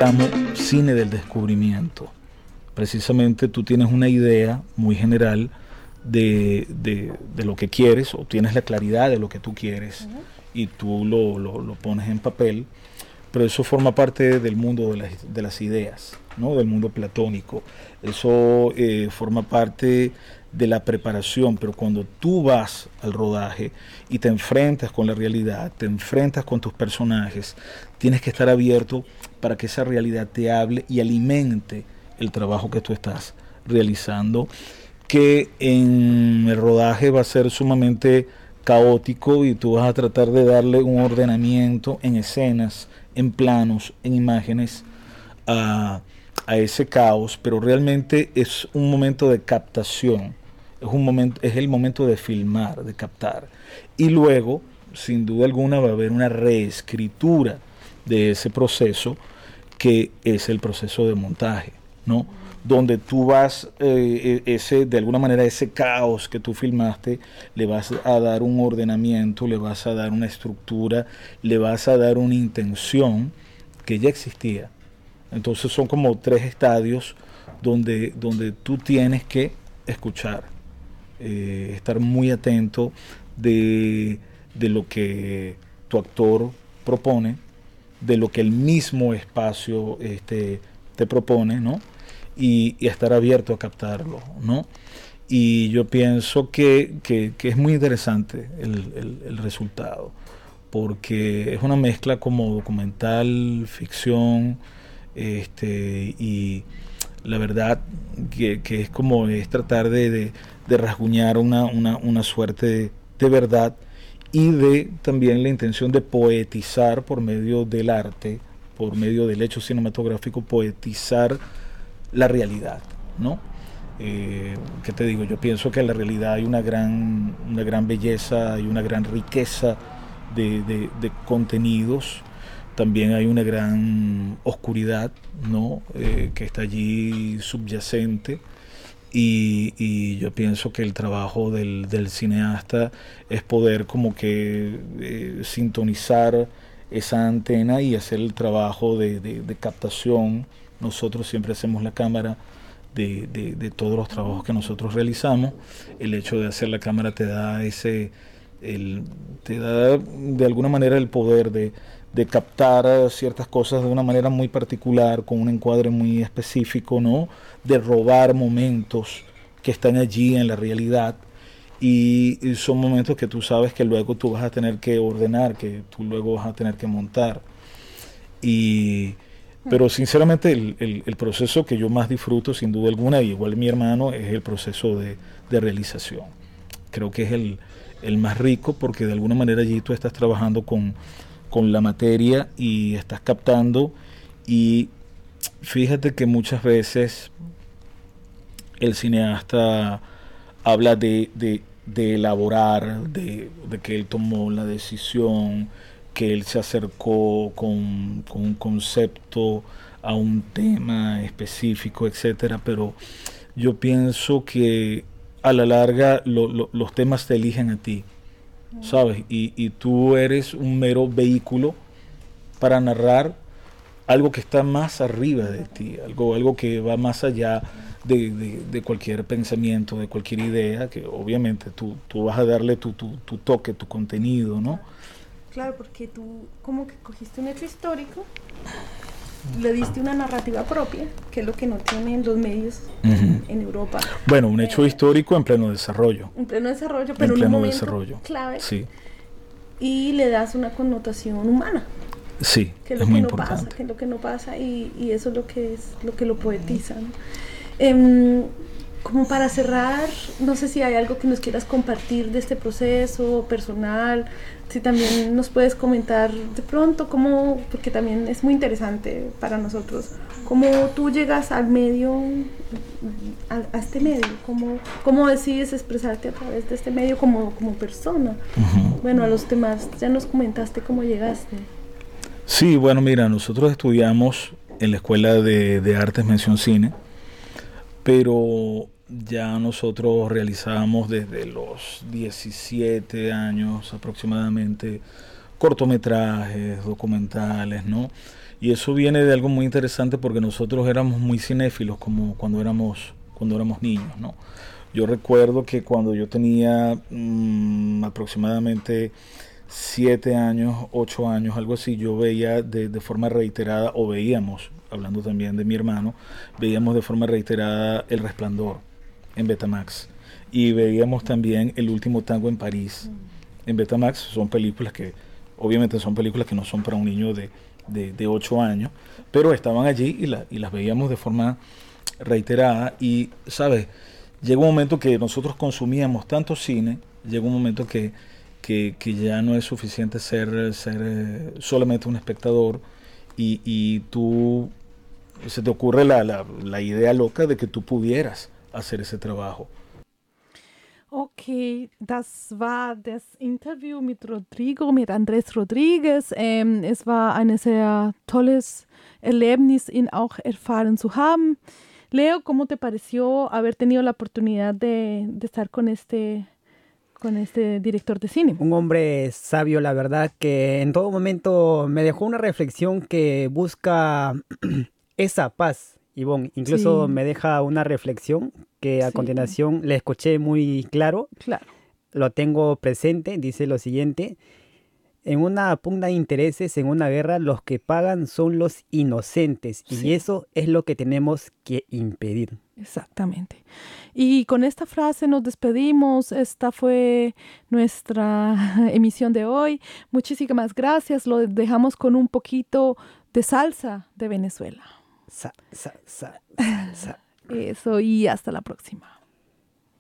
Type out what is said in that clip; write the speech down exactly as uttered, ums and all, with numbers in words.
llamo cine del descubrimiento. Precisamente tú tienes una idea muy general de, de, de lo que quieres, o tienes la claridad de lo que tú quieres, uh-huh. y tú lo, lo, lo pones en papel, pero eso forma parte del mundo de las, de las ideas, ¿no? Del mundo platónico. Eso eh, forma parte de la preparación, pero cuando tú vas al rodaje y te enfrentas con la realidad, te enfrentas con tus personajes, tienes que estar abierto para que esa realidad te hable y alimente el trabajo que tú estás realizando, que en el rodaje va a ser sumamente caótico y tú vas a tratar de darle un ordenamiento en escenas, en planos, en imágenes a, a ese caos, pero realmente es un momento de captación, es, un momento, es el momento de filmar, de captar, y luego, sin duda alguna, va a haber una reescritura de ese proceso, que es el proceso de montaje, ¿no? Donde tú vas, eh, ese, de alguna manera, ese caos que tú filmaste, le vas a dar un ordenamiento, le vas a dar una estructura, le vas a dar una intención que ya existía. Entonces son como tres estadios donde, donde tú tienes que escuchar, eh, estar muy atento de, de lo que tu actor propone, de lo que el mismo espacio este, te propone, ¿no? Y, y estar abierto a captarlo, ¿no? Y yo pienso que, que, que es muy interesante el, el, el resultado, porque es una mezcla como documental, ficción, este, y la verdad que, que es como es tratar de, de, de rasguñar una, una, una suerte de, de verdad, y de también la intención de poetizar por medio del arte, por medio del hecho cinematográfico, poetizar la realidad, ¿no? Eh, ¿Qué te digo? Yo pienso que en la realidad hay una gran, una gran belleza, hay una gran riqueza de, de, de contenidos, también hay una gran oscuridad, ¿no? Eh, que está allí subyacente. Y, y yo pienso que el trabajo del, del cineasta es poder como que eh, sintonizar esa antena y hacer el trabajo de, de, de captación. Nosotros siempre hacemos la cámara de, de, de todos los trabajos que nosotros realizamos. El hecho de hacer la cámara te da ese, el, te da de alguna manera el poder de, de captar ciertas cosas de una manera muy particular, con un encuadre muy específico, ¿no? De robar momentos que están allí en la realidad, y, y son momentos que tú sabes que luego tú vas a tener que ordenar, que tú luego vas a tener que montar. Y, pero sinceramente el, el, el proceso que yo más disfruto, sin duda alguna, y igual mi hermano, es el proceso de, de realización. Creo que es el, el más rico, porque de alguna manera allí tú estás trabajando con con la materia y estás captando, y fíjate que muchas veces el cineasta habla de, de, de elaborar, de, de que él tomó la decisión, que él se acercó con, con un concepto a un tema específico, etcétera, pero yo pienso que a la larga lo, lo, los temas te eligen a ti, ¿sabes? Y, y tú eres un mero vehículo para narrar algo que está más arriba de ti, algo, algo que va más allá de, de, de cualquier pensamiento, de cualquier idea, que obviamente tú, tú vas a darle tu, tu, tu toque, tu contenido, ¿no? Claro, porque tú como que cogiste un hecho histórico, le diste una narrativa propia, que es lo que no tienen los medios uh-huh. en Europa. Bueno, un hecho eh, histórico en pleno desarrollo. En pleno desarrollo, pero en, en un momento desarrollo. clave. Sí. Y le das una connotación humana. Sí, que es lo es que muy no importante. pasa, que es lo que no pasa, y, y eso es lo que es lo que lo poetiza, ¿no? Eh, como para cerrar, no sé si hay algo que nos quieras compartir de este proceso personal, si también nos puedes comentar de pronto cómo, porque también es muy interesante para nosotros, cómo tú llegas al medio, a, a este medio, cómo, cómo decides expresarte a través de este medio como, como persona. Uh-huh. Bueno, a los temas, ya nos comentaste cómo llegaste. Sí, bueno, mira, nosotros estudiamos en la Escuela de, de Artes Mención Cine, pero ya nosotros realizábamos desde los diecisiete años aproximadamente cortometrajes, documentales, ¿no? Y eso viene de algo muy interesante porque nosotros éramos muy cinéfilos como cuando éramos, cuando éramos niños, ¿no? Yo recuerdo que cuando yo tenía mmm, aproximadamente siete años, ocho años, algo así, yo veía de, de forma reiterada, o veíamos, hablando también de mi hermano, veíamos de forma reiterada El Resplandor en Betamax. Y veíamos también El Último Tango en París en Betamax. Son películas que, obviamente son películas que no son para un niño de, de, de ocho años, pero estaban allí y, la, y las veíamos de forma reiterada. Y, ¿sabes? Llega un momento que nosotros consumíamos tanto cine, llega un momento que, que, que ya no es suficiente ser, ser eh, solamente un espectador y, y tú, se te ocurre la, la, la idea loca de que tú pudieras hacer ese trabajo. Okay, das war das Interview mit Rodrigo, mit Andrés Rodríguez. Ähm, es war ein sehr tolles Erlebnis, ihn auch erfahren zu haben. Leo, ¿cómo te pareció haber tenido la oportunidad de, de estar con este, con este director de cine? Un hombre sabio, la verdad, que en todo momento me dejó una reflexión que busca esa paz, Ivonne. Incluso sí. Me deja una reflexión que a sí. continuación le escuché muy claro. Claro. Lo tengo presente, dice lo siguiente: en una pugna de intereses, en una guerra, los que pagan son los inocentes. Sí. Y eso es lo que tenemos que impedir. Exactamente. Y con esta frase nos despedimos. Esta fue nuestra emisión de hoy. Muchísimas gracias. Lo dejamos con un poquito de salsa de Venezuela. Sa, sa, sa, sa, sa. Eso, y hasta la próxima.